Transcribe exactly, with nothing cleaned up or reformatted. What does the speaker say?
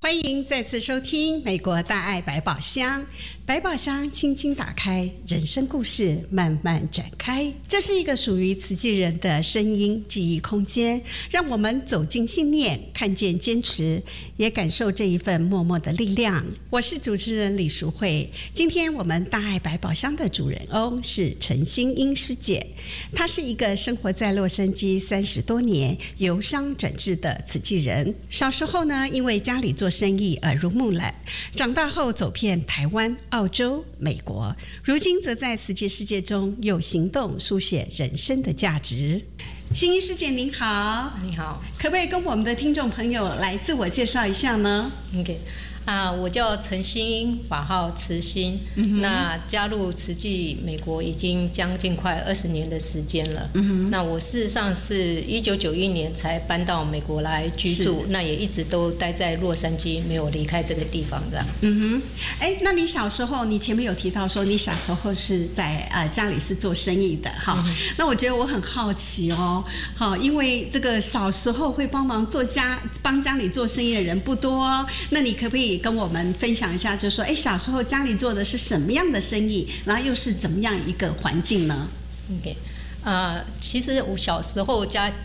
欢迎再次收听《美国大爱百宝箱》，百宝箱轻轻打开，人生故事慢慢展开。这是一个属于慈济人的声音记忆空间，让我们走进信念，看见坚持，也感受这一份默默的力量。我是主持人李淑慧，今天我们大爱百宝箱的主人翁是陈欣英师姐，她是一个生活在洛杉矶三十多年，由商转智的慈济人。小时候呢，因为家里做生意耳濡目染，长大后走遍台湾、澳洲、美国，如今则在慈济世界中用行动书写人生的价值。欣英师姐您好。 你好， 可不可以跟我们的听众朋友来自我介绍一下呢？ OK 啊，我叫陈欣英，法号慈心、嗯。那加入慈济美国已经将近快二十年的时间了。嗯、那我事实上是一九九一年才搬到美国来居住，那也一直都待在洛杉矶，没有离开这个地方这样。 嗯哼，哎，那你小时候，你前面有提到说你小时候是在呃家里是做生意的哈、嗯，那我觉得我很好奇哦，好，因为这个小时候会帮忙做家帮家里做生意的人不多、哦，那你可不可以跟我们分享一下，就是说，哎，小时候家里做的是什么样的生意，然后又是怎么样一个环境呢 ？OK， 呃，其实我小时候家